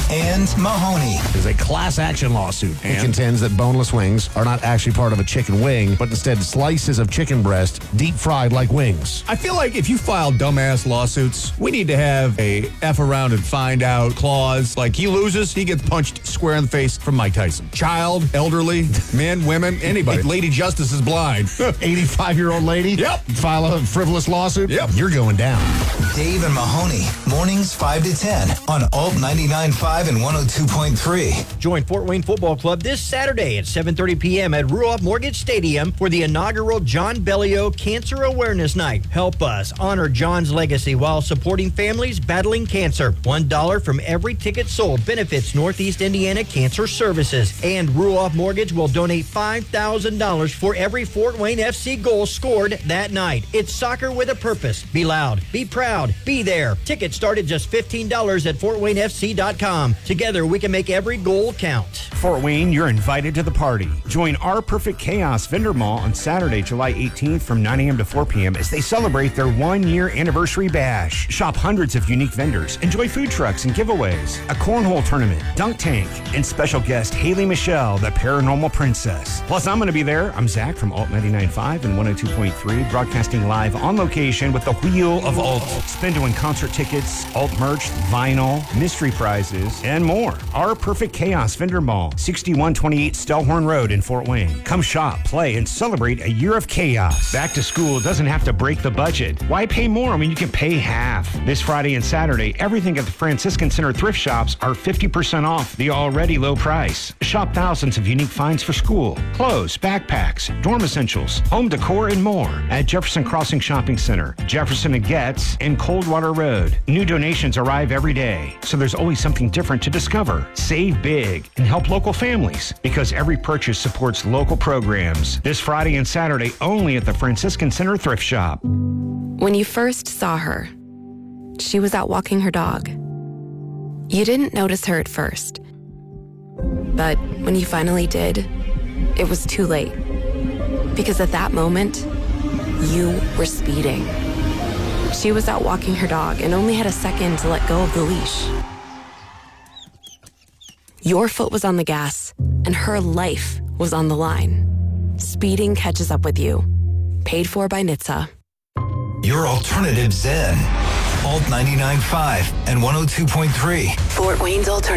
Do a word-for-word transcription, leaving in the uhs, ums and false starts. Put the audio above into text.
and Mahoney. Is a class action lawsuit. And? It contends that boneless wings are not actually part of a chicken wing, but instead slices of chicken breast deep fried like wings. I feel like if you file dumbass lawsuits, we need to have a F around and find out clause. Like he loses, he gets punched square in the face from Mike Tyson. Child, elderly, men, women, anybody. Lady Justice is blind. eighty-five-year-old lady? Yep. File a frivolous lawsuit? Yep. You're going down. Dave and Mahoney, mornings five to ten on Alt ninety-nine point five and one oh two point three. Join Fort Wayne Football Club this Saturday at seven thirty p.m. at Ruoff Mortgage Stadium for the inaugural John Bellio Cancer Awareness Night. Help us honor John's legacy while supporting families battling cancer. One dollar from every ticket sold benefits Northeast Indiana Cancer Services. And Ruoff Mortgage will donate five thousand dollars for every Fort Wayne F C goal scored that night. It's soccer with a purpose. Be loud, be proud, be there. Tickets start at just fifteen dollars at fort wayne f c dot com. Together, we can make every goal count. Fort Wayne, you're invited to the party. Join Our Perfect Chaos Vendor Mall on Saturday, July eighteenth from nine a.m. to four p.m. as they celebrate their one-year anniversary bash. Shop hundreds of unique vendors, enjoy food trucks and giveaways, a cornhole tournament, dunk tank, and special guest Haley Michelle, the paranormal princess. Plus, I'm going to be there. I'm Zach from Alt ninety-nine point five and one oh two point three, broadcasting live on location with the Wheel of Alt. Spin to win concert tickets, Alt merch, vinyl, mystery prizes, and more. Our Perfect Chaos Vendor Mall, sixty-one twenty-eight Stellhorn Road in Fort Wayne. Come shop, play, and celebrate a year of chaos. Back to school doesn't have to break the budget. Why pay more when you can pay half? This Friday and Saturday, everything at the Franciscan Center thrift shops are fifty percent off the already low price. Shop thousands of unique finds for school, clothes, backpacks, dorm essentials, home decor, and more at Jefferson Crossing Shopping Center, Jefferson and Getz, and Coldwater Road. New donations arrive every day, so there's always something different to discover. Save big and help local families because every purchase supports local programs. This Friday and Saturday only at the Franciscan Center Thrift Shop. When you first saw her, she was out walking her dog. You didn't notice her at first. But when you finally did, it was too late. Because at that moment, you were speeding. She was out walking her dog and only had a second to let go of the leash. Your foot was on the gas, and her life was on the line. Speeding catches up with you. Paid for by N H T S A. Your alternative Zen. Alt ninety-nine point five and one oh two point three. Fort Wayne's alternative.